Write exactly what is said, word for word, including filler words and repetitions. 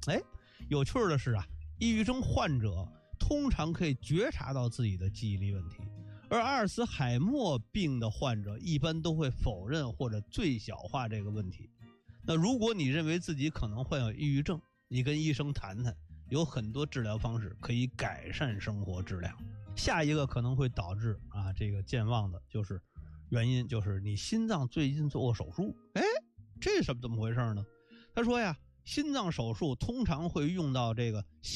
哎，有趣的是啊，抑郁症患者通常可以觉察到自己的记忆力问题，而阿尔茨海默病的患者一般都会否认或者最小化这个问题。那如果你认为自己可能患有抑郁症，你跟医生谈谈，有很多治疗方式可以改善生活质量。下一个可能会导致啊这个健忘的就是原因，就是你心脏最近做过手术。哎，这是怎么回事呢？他说呀，心脏手术通常会用到这个